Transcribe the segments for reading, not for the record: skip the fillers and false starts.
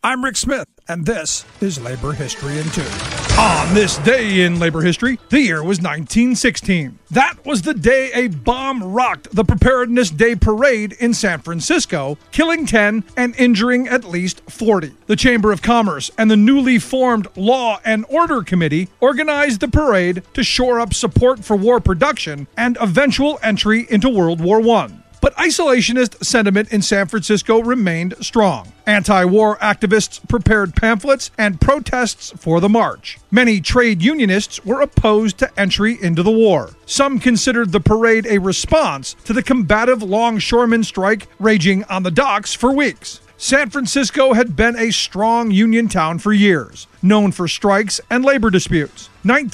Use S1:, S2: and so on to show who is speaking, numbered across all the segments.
S1: I'm Rick Smith, and this is Labor History in 2. On this day in labor history, the year was 1916. That was the day a bomb rocked the Preparedness Day Parade in San Francisco, killing 10 and injuring at least 40. The Chamber of Commerce and the newly formed Law and Order Committee organized the parade to shore up support for war production and eventual entry into World War I. But isolationist sentiment in San Francisco remained strong. Anti-war activists prepared pamphlets and protests for the march. Many trade unionists were opposed to entry into the war. Some considered the parade a response to the combative longshoremen strike raging on the docks for weeks. San Francisco had been a strong union town for years, known for strikes and labor disputes.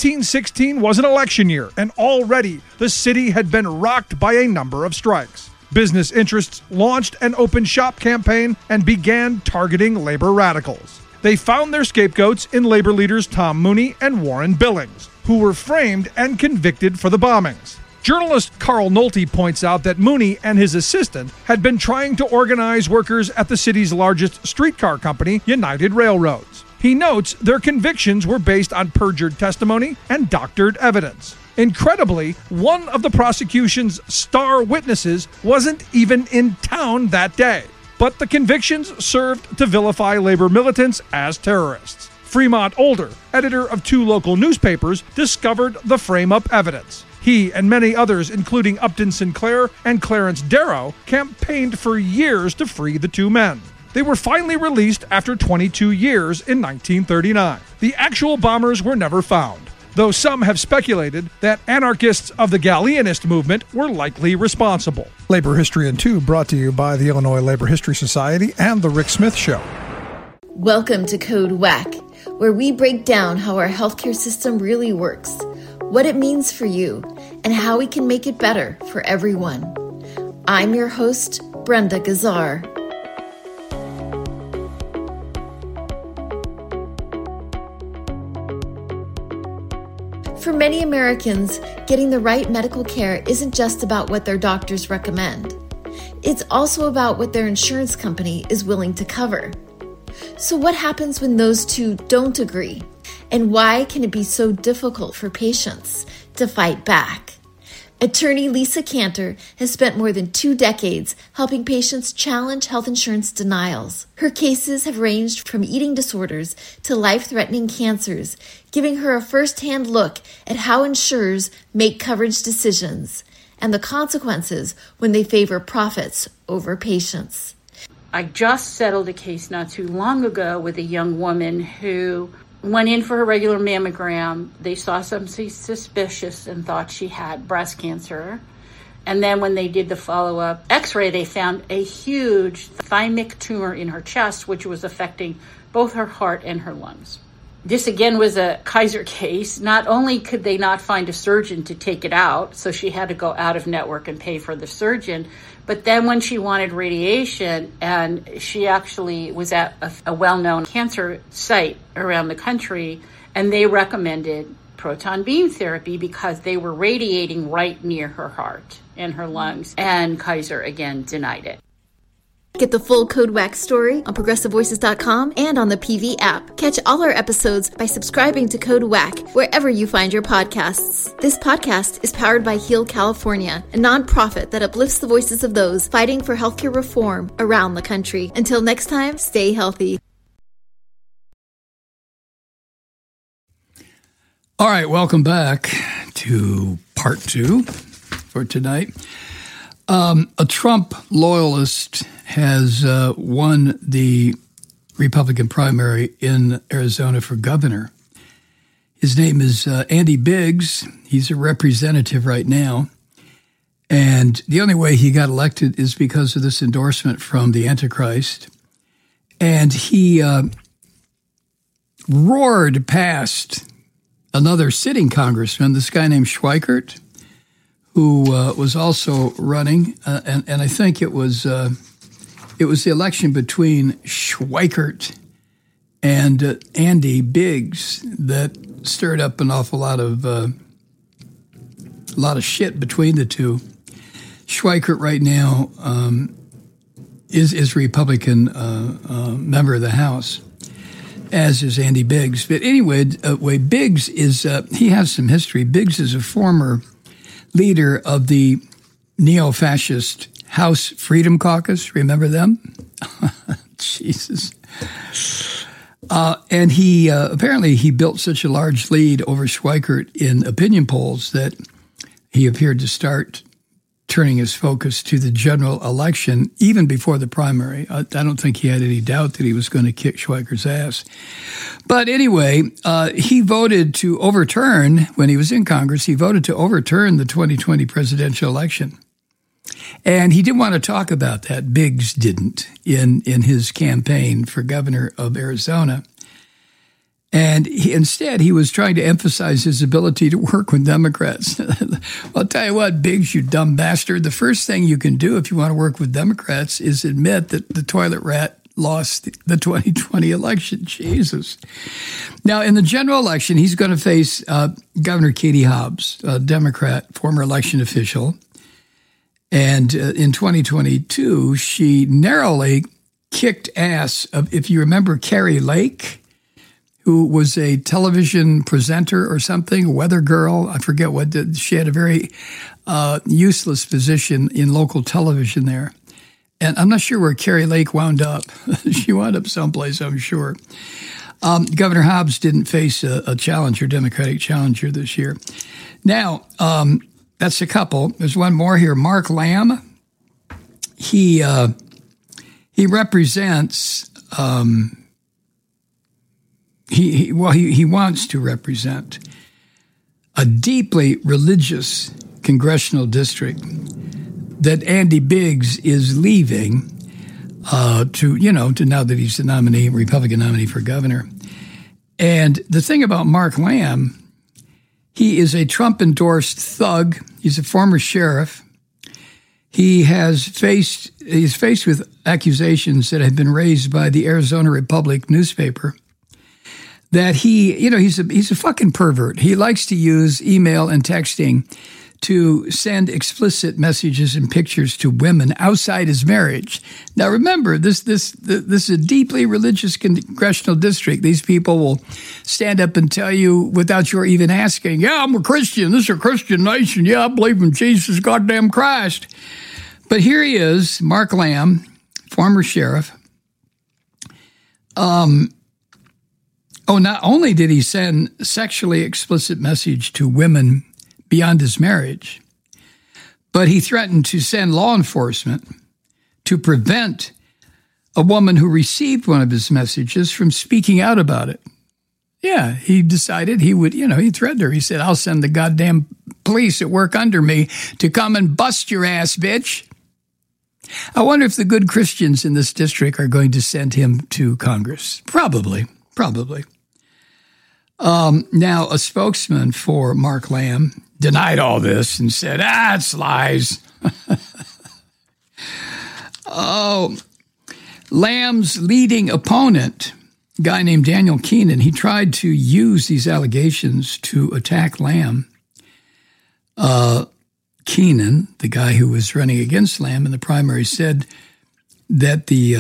S1: 1916 was an election year, and already the city had been rocked by a number of strikes. Business interests launched an open shop campaign and began targeting labor radicals. They found their scapegoats in labor leaders Tom Mooney and Warren Billings, who were framed and convicted for the bombings. Journalist Carl Nolte points out that Mooney and his assistant had been trying to organize workers at the city's largest streetcar company, United Railroads. He notes their convictions were based on perjured testimony and doctored evidence. Incredibly, one of the prosecution's star witnesses wasn't even in town that day. But the convictions served to vilify labor militants as terrorists. Fremont Older, editor of 2 local newspapers, discovered the frame-up evidence. He and many others, including Upton Sinclair and Clarence Darrow, campaigned for years to free the 2 men. They were finally released after 22 years in 1939. The actual bombers were never found, though some have speculated that anarchists of the Galleanist movement were likely responsible. Labor History in 2 brought to you by the Illinois Labor History Society and The Rick Smith Show.
S2: Welcome to Code WACK, where we break down how our healthcare system really works, what it means for you, and how we can make it better for everyone. I'm your host, Brenda Gazzar. For many Americans, getting the right medical care isn't just about what their doctors recommend. It's also about what their insurance company is willing to cover. So what happens when those two don't agree? And why can it be so difficult for patients to fight back? Attorney Lisa Cantor has spent more than 2 decades helping patients challenge health insurance denials. Her cases have ranged from eating disorders to life-threatening cancers, giving her a first-hand look at how insurers make coverage decisions and the consequences when they favor profits over patients.
S3: I just settled a case not too long ago with a young woman who went in for her regular mammogram. They saw something suspicious and thought she had breast cancer. And then when they did the follow-up x-ray, they found a huge thymic tumor in her chest, which was affecting both her heart and her lungs. This again was a Kaiser case. Not only could they not find a surgeon to take it out, so she had to go out of network and pay for the surgeon, but then when she wanted radiation, and she actually was at a well-known cancer site around the country, and they recommended proton beam therapy because they were radiating right near her heart and her lungs, and Kaiser again denied it.
S2: Get the full Code WACK story on ProgressiveVoices.com and on the PV app. Catch all our episodes by subscribing to Code WACK wherever you find your podcasts. This podcast is powered by Heal California, a nonprofit that uplifts the voices of those fighting for healthcare reform around the country. Until next time, stay healthy.
S4: All right, welcome back to part 2 for tonight. A Trump loyalist has won the Republican primary in Arizona for governor. His name is Andy Biggs. He's a representative right now. And the only way he got elected is because of this endorsement from the Antichrist. And he roared past another sitting congressman, this guy named Schweikert, who was also running, and I think it was the election between Schweikert and Andy Biggs that stirred up an awful lot of shit between the two. Schweikert right now is Republican member of the House, as is Andy Biggs. But anyway, Biggs is, he has some history. Biggs is a former leader of the neo-fascist House Freedom Caucus. Remember them? Jesus. And he apparently he built such a large lead over Schweikert in opinion polls that he appeared to start turning his focus to the general election even before the primary. I don't think he had any doubt that he was going to kick Schweikert's ass. But anyway, he voted to overturn, when he was in Congress, he voted to overturn the 2020 presidential election. And he didn't want to talk about that. Biggs didn't in his campaign for governor of Arizona. And instead, he was trying to emphasize his ability to work with Democrats. I'll tell you what, Biggs, you dumb bastard, the first thing you can do if you want to work with Democrats is admit that the toilet rat lost the 2020 election. Jesus. Now, in the general election, he's going to face Governor Katie Hobbs, a Democrat, former election official. And in 2022, she narrowly kicked ass of, if you remember, Carrie Lake, who was a television presenter or something, a weather girl. I forget what. She had a very useless position in local television there. And I'm not sure where Carrie Lake wound up. She wound up someplace, I'm sure. Governor Hobbs didn't face a challenger, Democratic challenger this year. Now, that's a couple. There's one more here. Mark Lamb. He represents. He wants to represent a deeply religious congressional district that Andy Biggs is leaving to now that he's the nominee, Republican nominee for governor. And the thing about Mark Lamb, he is a Trump-endorsed thug. He's a former sheriff. He's faced with accusations that have been raised by the Arizona Republic newspaper that he's a fucking pervert. He likes to use email and texting to send explicit messages and pictures to women outside his marriage. Now, remember, this is a deeply religious congressional district. These people will stand up and tell you without your even asking, yeah, I'm a Christian. This is a Christian nation. Yeah, I believe in Jesus, goddamn Christ. But here he is, Mark Lamb, former sheriff. Not only did he send sexually explicit message to women beyond his marriage, but he threatened to send law enforcement to prevent a woman who received one of his messages from speaking out about it. Yeah, he decided he would, he threatened her. He said, I'll send the goddamn police that work under me to come and bust your ass, bitch. I wonder if the good Christians in this district are going to send him to Congress. Probably. Now, a spokesman for Mark Lamb denied all this and said, it's lies. Lamb's leading opponent, a guy named Daniel Keenan, he tried to use these allegations to attack Lamb. Keenan, the guy who was running against Lamb in the primary, said that the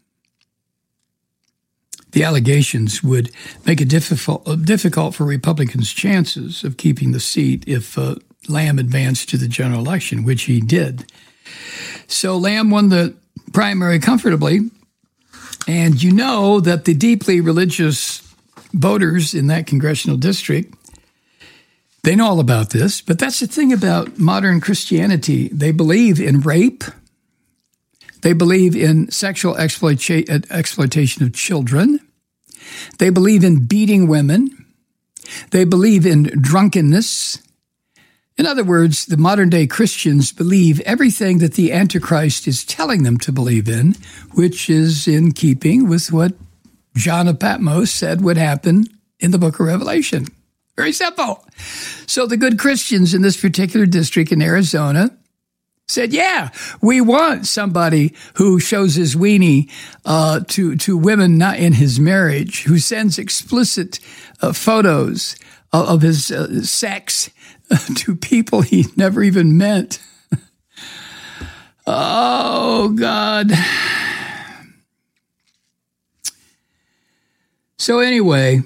S4: allegations would make it difficult for Republicans' chances of keeping the seat if Lamb advanced to the general election, which he did. So Lamb won the primary comfortably, and you know that the deeply religious voters in that congressional district, they know all about this, but that's the thing about modern Christianity. They believe in rape. They believe in sexual exploitation of children. They believe in beating women. They believe in drunkenness. In other words, the modern-day Christians believe everything that the Antichrist is telling them to believe in, which is in keeping with what John of Patmos said would happen in the book of Revelation. Very simple. So the good Christians in this particular district in Arizona said, yeah, we want somebody who shows his weenie to women not in his marriage, who sends explicit photos of his sex to people he never even met. Oh, God. So anyway,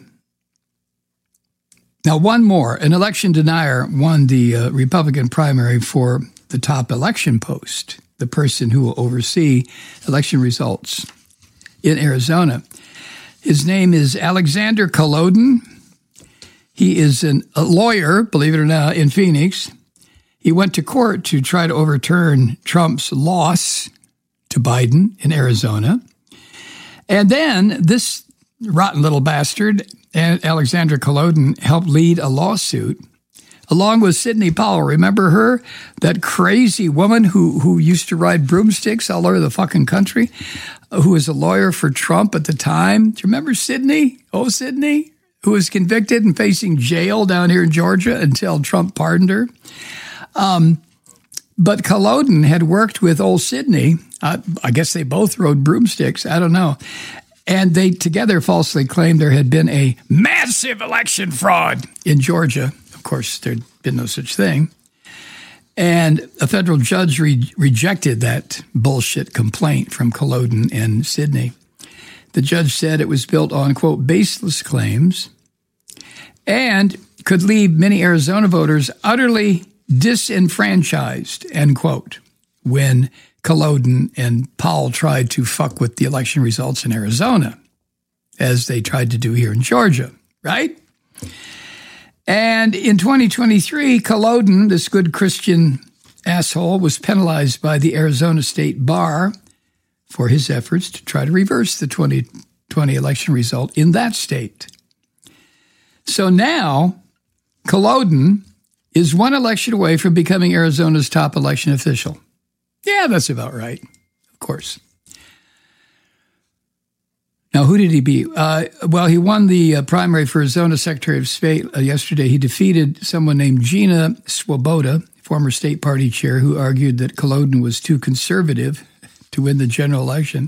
S4: now one more. An election denier won the Republican primary for the top election post, the person who will oversee election results in Arizona. His name is Alexander Kolodin. He is a lawyer, believe it or not, in Phoenix. He went to court to try to overturn Trump's loss to Biden in Arizona. And then this rotten little bastard, Alexander Kolodin, helped lead a lawsuit along with Sidney Powell. Remember her? That crazy woman who used to ride broomsticks all over the fucking country, who was a lawyer for Trump at the time. Do you remember Sidney? Oh, Sidney, who was convicted and facing jail down here in Georgia until Trump pardoned her. But Kolodin had worked with old Sidney. I guess they both rode broomsticks. I don't know. And they together falsely claimed there had been a massive election fraud in Georgia. Of course, there'd been no such thing. And a federal judge rejected that bullshit complaint from Kolodin and Sidney. The judge said it was built on, quote, baseless claims and could leave many Arizona voters utterly disenfranchised, end quote, when Kolodin and Powell tried to fuck with the election results in Arizona, as they tried to do here in Georgia, right? And in 2023, Kolodin, this good Christian asshole, was penalized by the Arizona State Bar for his efforts to try to reverse the 2020 election result in that state. So now, Kolodin is one election away from becoming Arizona's top election official. Yeah, that's about right, of course. Now, who did he beat? Well, he won the primary for Arizona Secretary of State yesterday. He defeated someone named Gina Swoboda, former state party chair, who argued that Kolodin was too conservative to win the general election.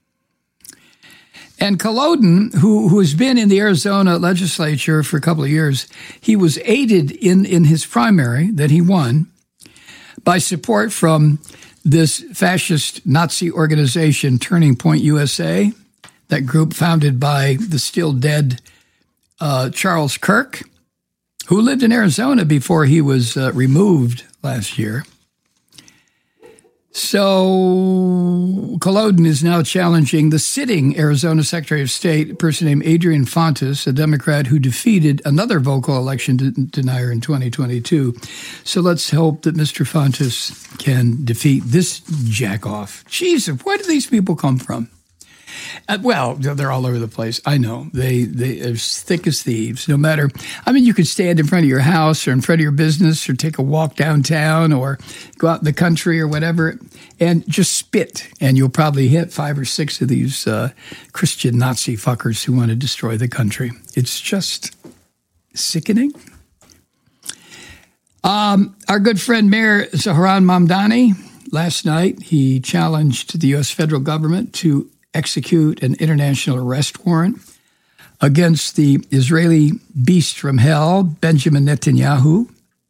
S4: And Kolodin, who has been in the Arizona legislature for a couple of years, he was aided in his primary that he won by support from this fascist Nazi organization, Turning Point USA, that group founded by the still dead Charles Kirk, who lived in Arizona before he was removed last year. So Kolodin is now challenging the sitting Arizona Secretary of State, a person named Adrian Fontes, a Democrat who defeated another vocal election denier in 2022. So let's hope that Mr. Fontes can defeat this jackoff. Jesus, where do these people come from? Well, they're all over the place. I know. They're as thick as thieves. No matter, I mean, you could stand in front of your house or in front of your business or take a walk downtown or go out in the country or whatever and just spit. And you'll probably hit 5 or 6 of these Christian Nazi fuckers who want to destroy the country. It's just sickening. Our good friend Mayor Zohran Mamdani, last night, he challenged the U.S. federal government to execute an international arrest warrant against the Israeli beast from hell, Benjamin Netanyahu.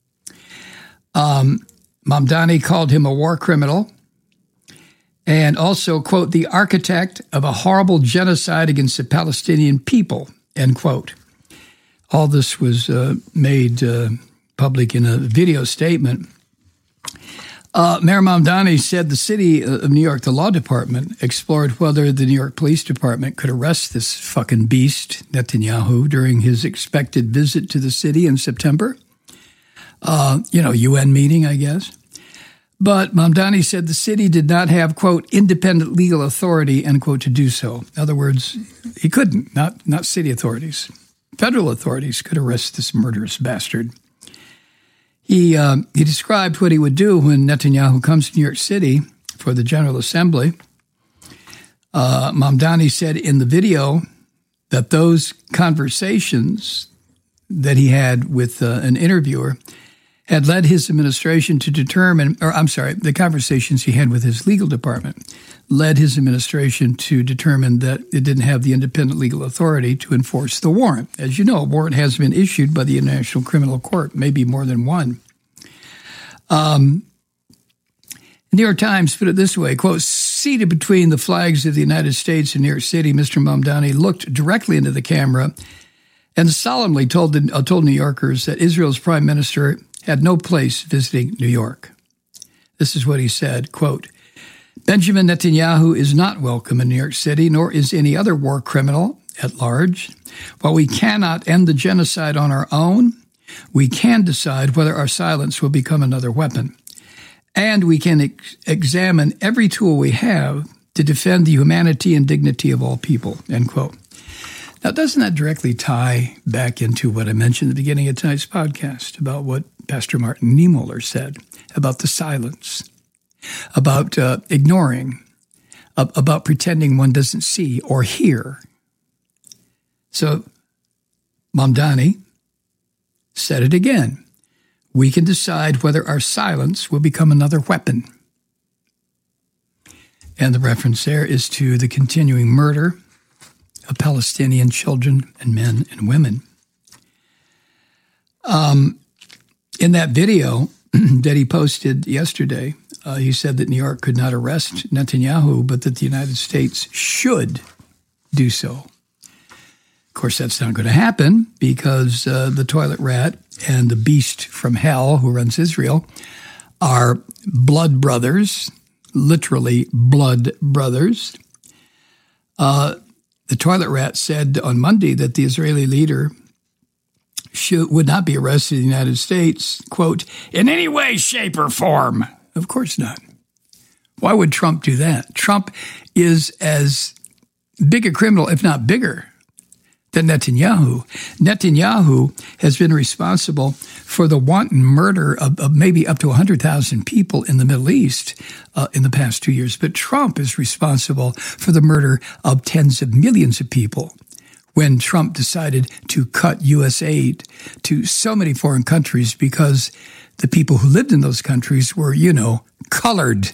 S4: Mamdani called him a war criminal and also, quote, the architect of a horrible genocide against the Palestinian people, end quote. All this was made public in a video statement. Mayor Mamdani said the city of New York, the law department, explored whether the New York Police Department could arrest this fucking beast, Netanyahu, during his expected visit to the city in September. UN meeting, I guess. But Mamdani said the city did not have, quote, independent legal authority, end quote, to do so. In other words, he couldn't, not city authorities. Federal authorities could arrest this murderous bastard. He described what he would do when Netanyahu comes to New York City for the General Assembly. Mamdani said in the video that those conversations that he had with an interviewer had led his administration to determine, the conversations he had with his legal department led his administration to determine that it didn't have the independent legal authority to enforce the warrant. As you know, a warrant has been issued by the International Criminal Court, maybe more than one. And New York Times put it this way, quote, seated between the flags of the United States and New York City, Mr. Mamdani looked directly into the camera and solemnly told New Yorkers that Israel's prime minister had no place visiting New York. This is what he said, quote, Benjamin Netanyahu is not welcome in New York City, nor is any other war criminal at large. While we cannot end the genocide on our own, we can decide whether our silence will become another weapon. And we can examine every tool we have to defend the humanity and dignity of all people, end quote. Now, doesn't that directly tie back into what I mentioned at the beginning of tonight's podcast about what Pastor Martin Niemöller said about the silence, about ignoring, about pretending one doesn't see or hear? So, Mamdani said it again. We can decide whether our silence will become another weapon. And the reference there is to the continuing murder of Palestinian children and men and women. In that video that he posted yesterday, he said that New York could not arrest Netanyahu, but that the United States should do so. Of course, that's not going to happen because the toilet rat and the beast from hell who runs Israel are blood brothers, literally blood brothers. The toilet rat said on Monday that the Israeli leader would not be arrested in the United States, quote, in any way, shape, or form. Of course not. Why would Trump do that? Trump is as big a criminal, if not bigger, than Netanyahu. Netanyahu has been responsible for the wanton murder of maybe up to 100,000 people in the Middle East in the past 2 years. But Trump is responsible for the murder of tens of millions of people when Trump decided to cut U.S. aid to so many foreign countries because the people who lived in those countries were, colored.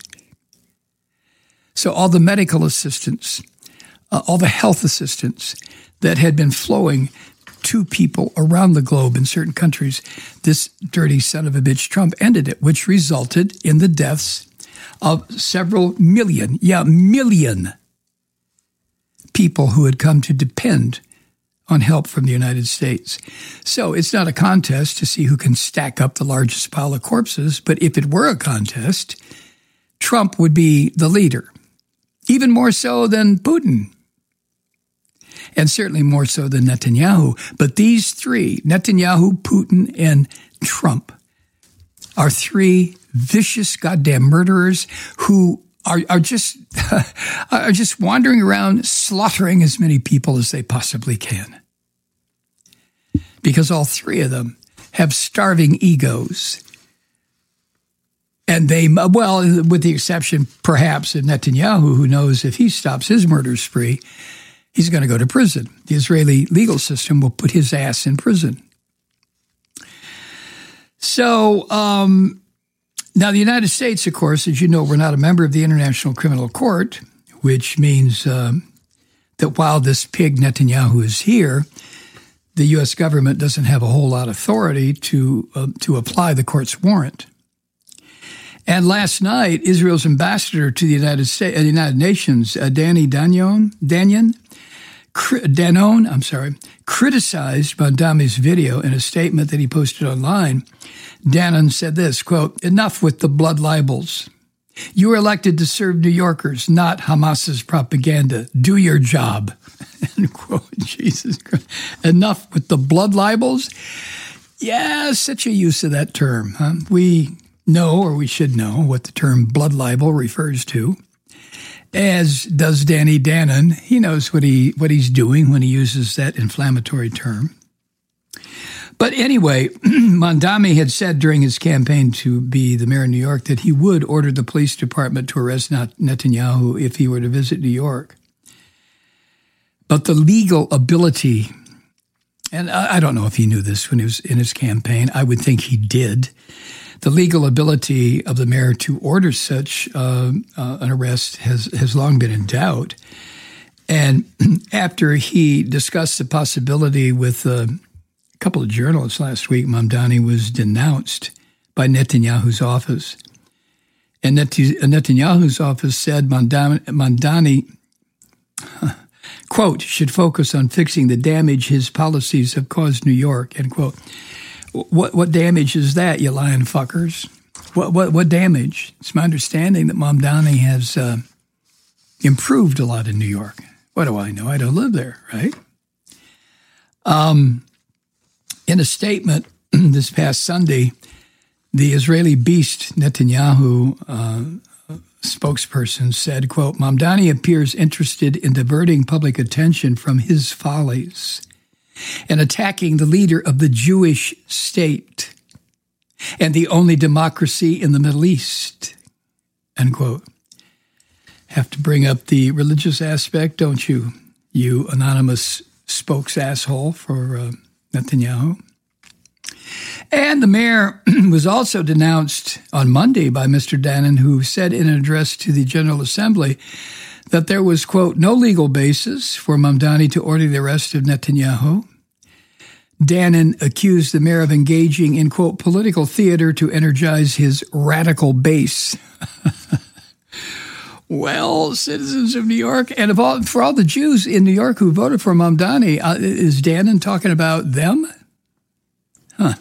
S4: So all the medical assistance, all the health assistance that had been flowing to people around the globe in certain countries, this dirty son of a bitch Trump ended it, which resulted in the deaths of several million people who had come to depend on help from the United States. So it's not a contest to see who can stack up the largest pile of corpses, but if it were a contest, Trump would be the leader, even more so than Putin. And certainly more so than Netanyahu. But these three, Netanyahu, Putin, and Trump, are three vicious goddamn murderers who are just wandering around slaughtering as many people as they possibly can. Because all three of them have starving egos. And they, well, with the exception perhaps of Netanyahu, who knows if he stops his murder spree, he's going to go to prison. The Israeli legal system will put his ass in prison. So, now the United States, of course, as you know, we're not a member of the International Criminal Court, which means that while this pig Netanyahu is here, the U.S. government doesn't have a whole lot of authority to apply the court's warrant. And last night, Israel's ambassador to the United Nations, Danny Danon, criticized Mamdani's video in a statement that he posted online. Danon said this, quote, enough with the blood libels. You were elected to serve New Yorkers, not Hamas's propaganda. Do your job. End quote. Jesus Christ. Enough with the blood libels? Yeah, such a use of that term. Huh? We know, or we should know, what the term blood libel refers to. As does Danny Danon. He knows what he's doing when he uses that inflammatory term. But anyway, Mamdani had said during his campaign to be the mayor of New York that he would order the police department to arrest Netanyahu if he were to visit New York. But the legal ability, and I don't know if he knew this when he was in his campaign, I would think he did, the legal ability of the mayor to order such an arrest has long been in doubt. And after he discussed the possibility with a couple of journalists last week, Mamdani was denounced by Netanyahu's office. And Netanyahu's office said Mamdani, quote, should focus on fixing the damage his policies have caused New York, end quote. What damage is that, you lying fuckers? What damage? It's my understanding that Mamdani has improved a lot in New York. What do I know? I don't live there, right? In a statement this past Sunday, the Israeli beast Netanyahu spokesperson said, quote, Mamdani appears interested in diverting public attention from his follies and attacking the leader of the Jewish state and the only democracy in the Middle East, end quote. Have to bring up the religious aspect, don't you, you anonymous spokes asshole for Netanyahu? And the mayor was also denounced on Monday by Mr. Danon, who said in an address to the General Assembly that there was, quote, no legal basis for Mamdani to order the arrest of Netanyahu. Danon accused the mayor of engaging in, quote, political theater to energize his radical base. Well, citizens of New York, and for all the Jews in New York who voted for Mamdani, is Danon talking about them? Huh.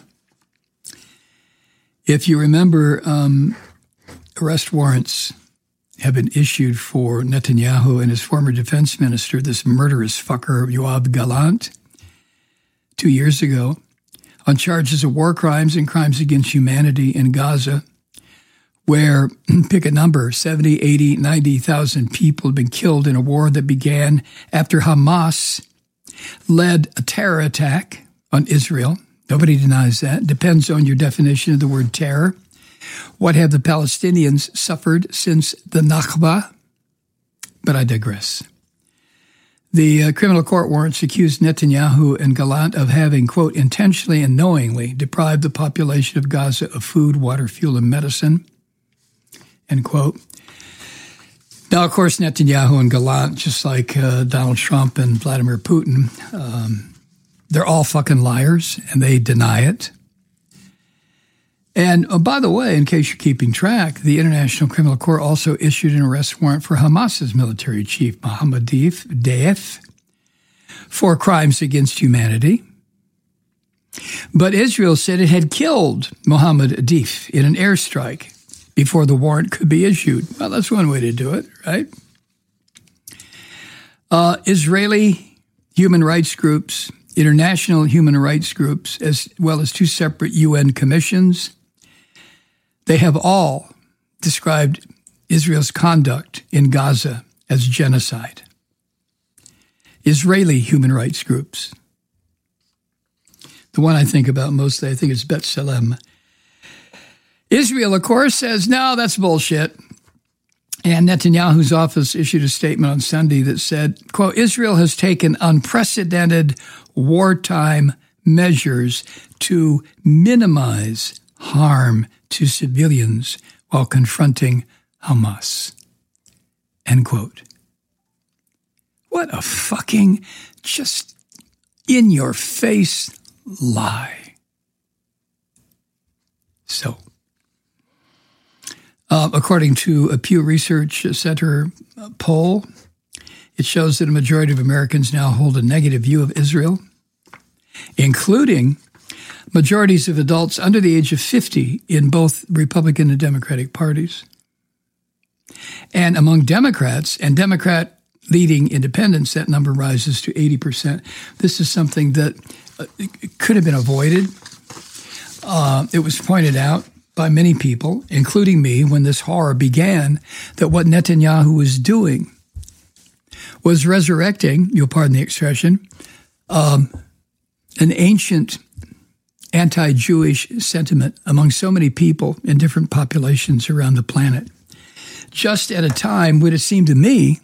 S4: If you remember, arrest warrants have been issued for Netanyahu and his former defense minister, this murderous fucker, Yoav Gallant, 2 years ago, on charges of war crimes and crimes against humanity in Gaza, where, pick a number, 70, 80, 90,000 people have been killed in a war that began after Hamas led a terror attack on Israel. Nobody denies that. Depends on your definition of the word terror. What have the Palestinians suffered since the Nakba? But I digress. The criminal court warrants accused Netanyahu and Gallant of having, quote, intentionally and knowingly deprived the population of Gaza of food, water, fuel, and medicine, end quote. Now, of course, Netanyahu and Gallant, just like Donald Trump and Vladimir Putin, they're all fucking liars, and they deny it. And by the way, in case you're keeping track, the International Criminal Court also issued an arrest warrant for Hamas's military chief, Mohammed Deif, for crimes against humanity. But Israel said it had killed Mohammed Deif in an airstrike before the warrant could be issued. Well, that's one way to do it, right? Israeli human rights groups, international human rights groups, as well as 2 separate UN commissions, they have all described Israel's conduct in Gaza as genocide. Israeli human rights groups. The one I think about mostly, I think, is B'Tselem. Israel, of course, says, no, that's bullshit. And Netanyahu's office issued a statement on Sunday that said, quote, Israel has taken unprecedented wartime measures to minimize harm to civilians while confronting Hamas, end quote. What a fucking just in-your-face lie. So, according to a Pew Research Center poll, it shows that a majority of Americans now hold a negative view of Israel, including majorities of adults under the age of 50 in both Republican and Democratic parties. And among Democrats and Democrat-leading independents, that number rises to 80%. This is something that could have been avoided. It was pointed out by many people, including me, when this horror began, that what Netanyahu was doing was resurrecting, you'll pardon the expression, an ancient anti-Jewish sentiment among so many people in different populations around the planet, just at a time when it seemed to me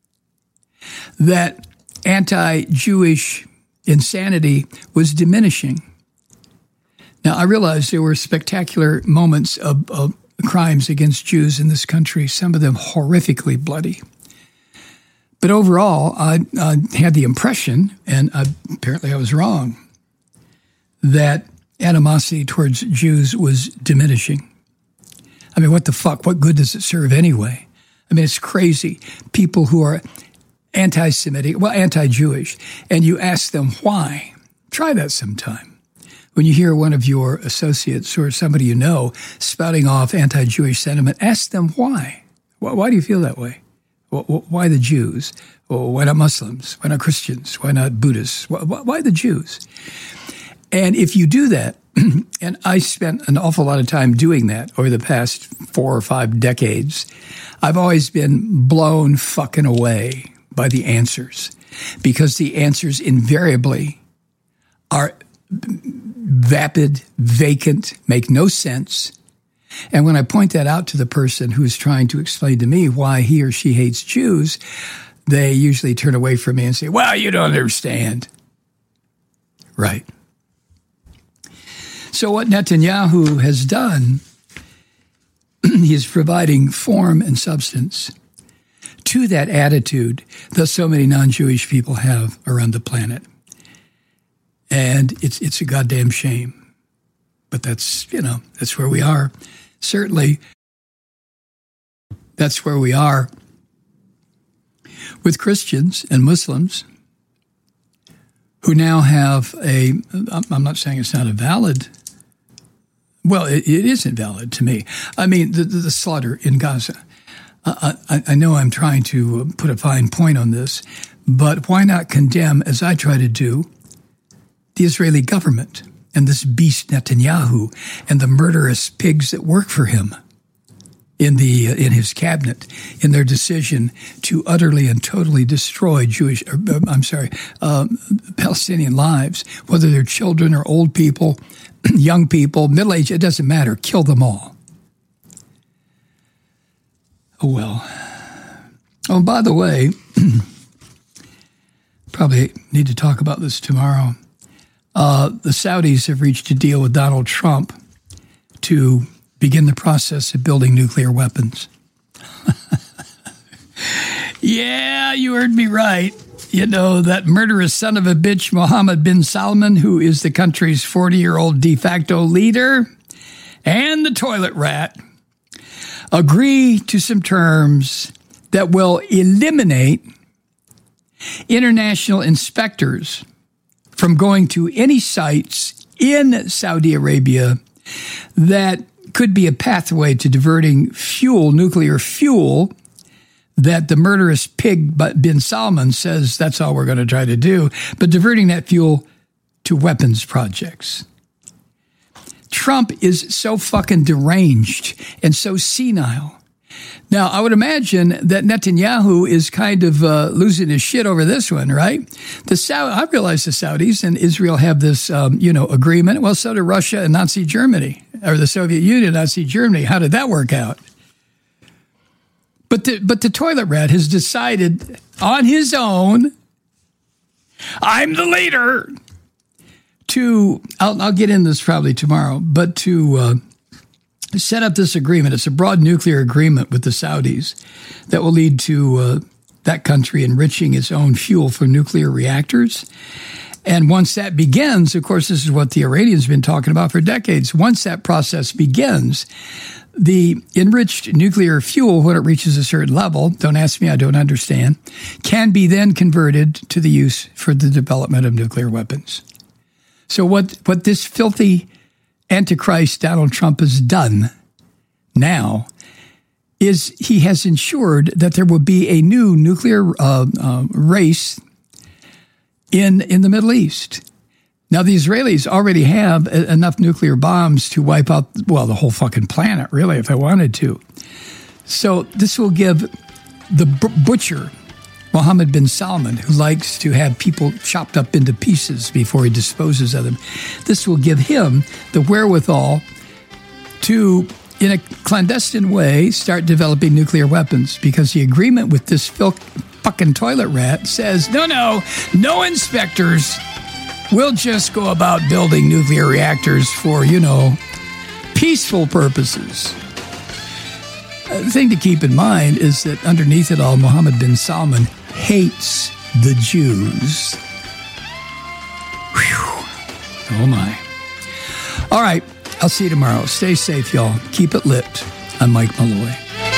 S4: that anti-Jewish insanity was diminishing. Now, I realize there were spectacular moments of crimes against Jews in this country, some of them horrifically bloody. But overall, I had the impression, and apparently I was wrong, that animosity towards Jews was diminishing. I mean, what the fuck? What good does it serve anyway? I mean, it's crazy. People who are anti-Semitic, well, anti-Jewish, and you ask them why. Try that sometime. When you hear one of your associates or somebody you know spouting off anti-Jewish sentiment, ask them why. Why do you feel that way? Why the Jews? Why not Muslims? Why not Christians? Why not Buddhists? Why the Jews? And if you do that, and I spent an awful lot of time doing that over the past 4 or 5 decades, I've always been blown fucking away by the answers, because the answers invariably are vapid, vacant, make no sense. And when I point that out to the person who's trying to explain to me why he or she hates Jews, they usually turn away from me and say, well, you don't understand. Right. So what Netanyahu has done, he is providing form and substance to that attitude that so many non-Jewish people have around the planet. And it's a goddamn shame. But that's where we are. Certainly, that's where we are with Christians and Muslims who now have I'm not saying it's not a valid, well, it isn't valid to me. I mean, the slaughter in Gaza. I know I'm trying to put a fine point on this, but why not condemn, as I try to do, the Israeli government and this beast Netanyahu and the murderous pigs that work for him in his cabinet in their decision to utterly and totally destroy Palestinian lives, whether they're children or old people, young people, middle-aged, it doesn't matter. Kill them all. Oh, well. Oh, by the way, probably need to talk about this tomorrow. The Saudis have reached a deal with Donald Trump to begin the process of building nuclear weapons. Yeah, you heard me right. You know, that murderous son of a bitch, Mohammed bin Salman, who is the country's 40-year-old de facto leader, and the toilet rat, agree to some terms that will eliminate international inspectors from going to any sites in Saudi Arabia that could be a pathway to diverting nuclear fuel, that the murderous pig bin Salman says that's all we're going to try to do, but diverting that fuel to weapons projects. Trump is so fucking deranged and so senile. Now, I would imagine that Netanyahu is kind of losing his shit over this one, right? I realize the Saudis and Israel have this, agreement. Well, so do Russia and Nazi Germany, or the Soviet Union, Nazi Germany. How did that work out? But the toilet rat has decided on his own, I'm the leader, I'll get into this probably tomorrow, but to set up this agreement. It's a broad nuclear agreement with the Saudis that will lead to that country enriching its own fuel for nuclear reactors. And once that begins, of course, this is what the Iranians have been talking about for decades. Once that process begins, the enriched nuclear fuel, when it reaches a certain level, don't ask me, I don't understand, can be then converted to the use for the development of nuclear weapons. So what this filthy Antichrist Donald Trump has done now is he has ensured that there will be a new nuclear race in the Middle East. Now, the Israelis already have enough nuclear bombs to wipe out, well, the whole fucking planet, really, if they wanted to. So this will give the butcher, Mohammed bin Salman, who likes to have people chopped up into pieces before he disposes of them, this will give him the wherewithal to, in a clandestine way, start developing nuclear weapons, because the agreement with this fucking toilet rat says, no inspectors. We'll just go about building nuclear reactors for, peaceful purposes. The thing to keep in mind is that underneath it all, Mohammed bin Salman hates the Jews. Whew. Oh, my. All right. I'll see you tomorrow. Stay safe, y'all. Keep it lit. I'm Mike Malloy.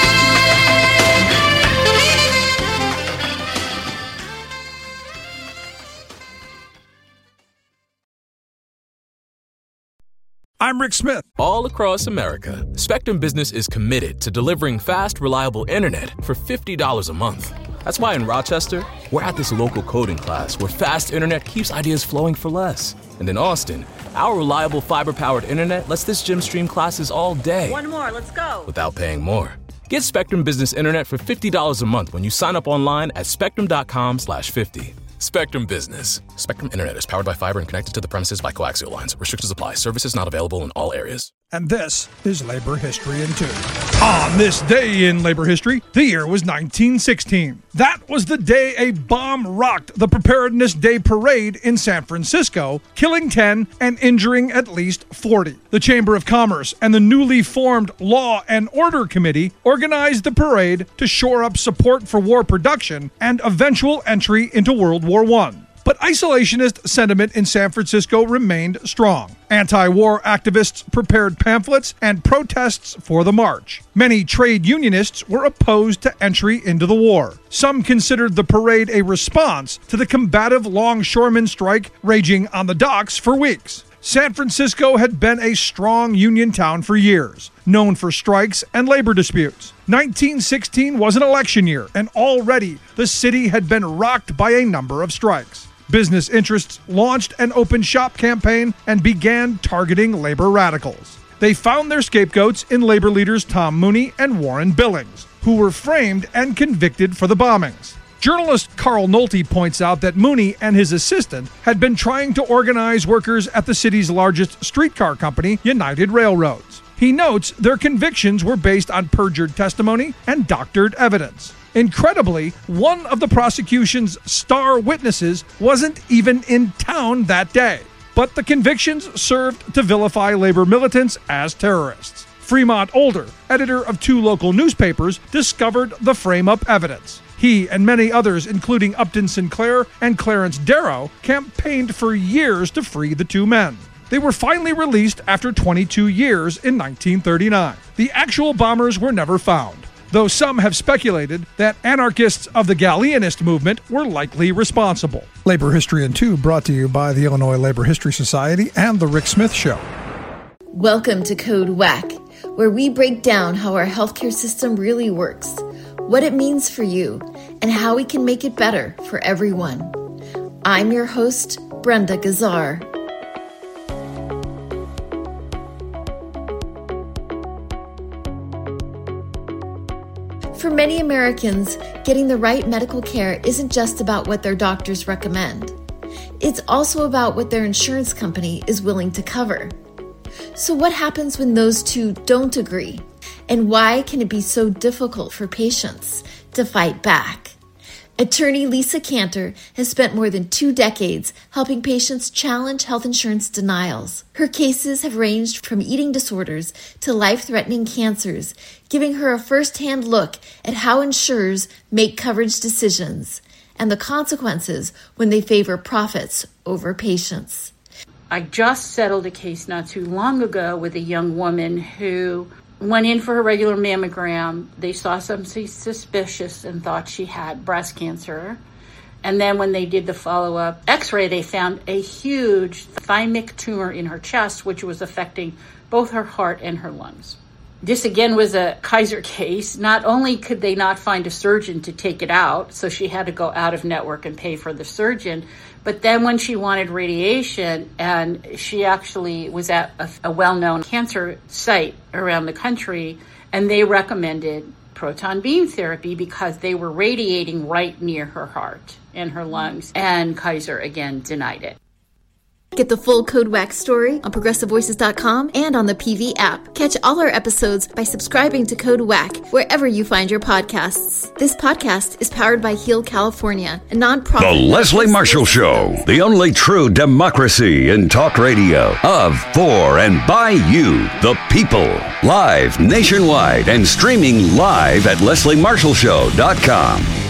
S1: I'm Rick Smith.
S5: All across America, Spectrum Business is committed to delivering fast, reliable internet for $50 a month. That's why in Rochester, we're at this local coding class where fast internet keeps ideas flowing for less. And in Austin, our reliable fiber-powered internet lets this gym stream classes all day.
S6: One more, let's go.
S5: Without paying more. Get Spectrum Business Internet for $50 a month when you sign up online at spectrum.com/50. Spectrum Business. Spectrum Internet is powered by fiber and connected to the premises by coaxial lines. Restrictions apply. Services not available in all areas.
S1: And this is Labor History in 2. On this day in labor history, the year was 1916. That was the day a bomb rocked the Preparedness Day Parade in San Francisco, killing 10 and injuring at least 40. The Chamber of Commerce and the newly formed Law and Order Committee organized the parade to shore up support for war production and eventual entry into World War I. But isolationist sentiment in San Francisco remained strong. Anti-war activists prepared pamphlets and protests for the march. Many trade unionists were opposed to entry into the war. Some considered the parade a response to the combative longshoremen strike raging on the docks for weeks. San Francisco had been a strong union town for years, known for strikes and labor disputes. 1916 was an election year, and already the city had been rocked by a number of strikes. Business interests launched an open shop campaign and began targeting labor radicals. They found their scapegoats in labor leaders Tom Mooney and Warren Billings, who were framed and convicted for the bombings. Journalist Carl Nolte points out that Mooney and his assistant had been trying to organize workers at the city's largest streetcar company, United Railroads. He notes their convictions were based on perjured testimony and doctored evidence. Incredibly, one of the prosecution's star witnesses wasn't even in town that day. But the convictions served to vilify labor militants as terrorists. Fremont Older, editor of 2 local newspapers, discovered the frame-up evidence. He and many others, including Upton Sinclair and Clarence Darrow, campaigned for years to free the 2 men. They were finally released after 22 years in 1939. The actual bombers were never found, though some have speculated that anarchists of the Galleanist movement were likely responsible. Labor History in 2 brought to you by the Illinois Labor History Society and The Rick Smith Show.
S2: Welcome to Code WAC, where we break down how our healthcare system really works, what it means for you, and how we can make it better for everyone. I'm your host, Brenda Gazzar. For many Americans, getting the right medical care isn't just about what their doctors recommend. It's also about what their insurance company is willing to cover. So what happens when those two don't agree? And why can it be so difficult for patients to fight back? Attorney Lisa Cantor has spent more than 2 decades helping patients challenge health insurance denials. Her cases have ranged from eating disorders to life-threatening cancers, giving her a first-hand look at how insurers make coverage decisions and the consequences when they favor profits over patients.
S3: I just settled a case not too long ago with a young woman who went in for her regular mammogram. They saw something suspicious and thought she had breast cancer. And then when they did the follow-up x-ray, they found a huge thymic tumor in her chest, which was affecting both her heart and her lungs. This again was a Kaiser case. Not only could they not find a surgeon to take it out, so she had to go out of network and pay for the surgeon, but then when she wanted radiation, and she actually was at a well-known cancer site around the country, and they recommended proton beam therapy because they were radiating right near her heart and her lungs, and Kaiser again denied it.
S2: Get the full Code WAC story on ProgressiveVoices.com and on the PV app. Catch all our episodes by subscribing to Code WAC wherever you find your podcasts. This podcast is powered by Heal California, a nonprofit.
S7: The Leslie Marshall Show, the only true democracy in talk radio, of, for, and by you, the people. Live nationwide and streaming live at LeslieMarshallShow.com.